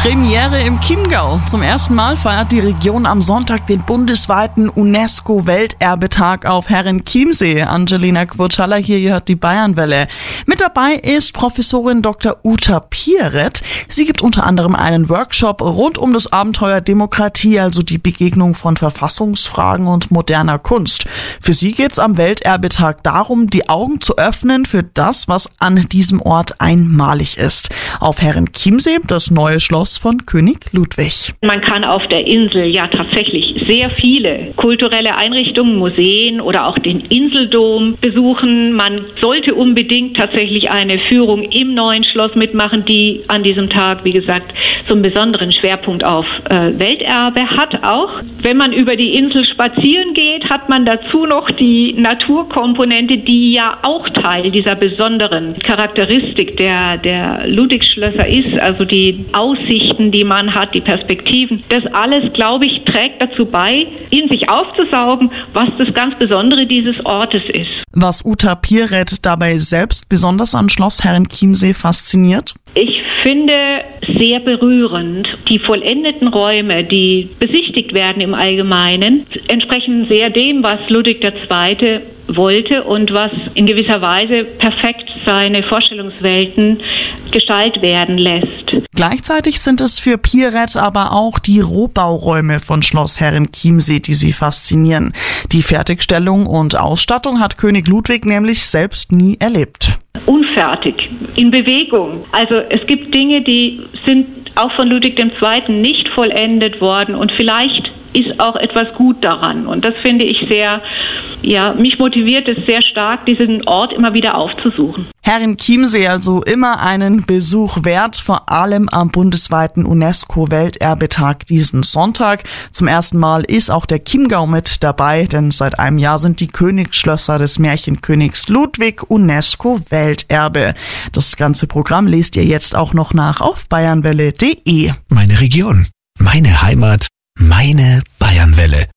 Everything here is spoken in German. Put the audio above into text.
Premiere im Chiemgau. Zum ersten Mal feiert die Region am Sonntag den bundesweiten UNESCO-Welterbetag auf Herrenchiemsee. Angelina Quocalla hier hört die Bayernwelle. Mit dabei ist Professorin Dr. Uta Pierret. Sie gibt unter anderem einen Workshop rund um das Abenteuer Demokratie, also die Begegnung von Verfassungsfragen und moderner Kunst. Für sie geht's am Welterbetag darum, die Augen zu öffnen für das, was an diesem Ort einmalig ist. Auf Herrenchiemsee das neue Schloss von König Ludwig. Man kann auf der Insel ja tatsächlich sehr viele kulturelle Einrichtungen, Museen oder auch den Inseldom besuchen. Man sollte unbedingt tatsächlich eine Führung im neuen Schloss mitmachen, die an diesem Tag, wie gesagt, so einen besonderen Schwerpunkt auf Welterbe hat auch. Wenn man über die Insel spazieren geht, hat man dazu noch die Naturkomponente, die ja auch Teil dieser besonderen Charakteristik der Ludwigsschlösser ist, also die Aussichten, die man hat, die Perspektiven. Das alles, glaube ich, trägt dazu bei, in sich aufzusaugen, was das ganz Besondere dieses Ortes ist. Was Uta Pierret dabei selbst besonders an Schloss Herrenchiemsee fasziniert? Ich finde sehr berührend, die vollendeten Räume, die besichtigt werden im Allgemeinen, entsprechen sehr dem, was Ludwig II. Wollte und was in gewisser Weise perfekt seine Vorstellungswelten Gestalt werden lässt. Gleichzeitig sind es für Pierret aber auch die Rohbauräume von Schloss Herrenchiemsee, die sie faszinieren. Die Fertigstellung und Ausstattung hat König Ludwig nämlich selbst nie erlebt. Unfertig, in Bewegung. Also es gibt Dinge, die sind auch von Ludwig II. Nicht vollendet worden und vielleicht ist auch etwas gut daran. Und das finde ich sehr, mich motiviert es sehr stark, diesen Ort immer wieder aufzusuchen. Herrenchiemsee also immer einen Besuch wert, vor allem am bundesweiten UNESCO-Welterbetag diesen Sonntag. Zum ersten Mal ist auch der Chiemgau mit dabei, denn seit einem Jahr sind die Königsschlösser des Märchenkönigs Ludwig UNESCO-Welterbe. Das ganze Programm lest ihr jetzt auch noch nach auf bayernwelle.de. Meine Region, meine Heimat, meine Bayernwelle.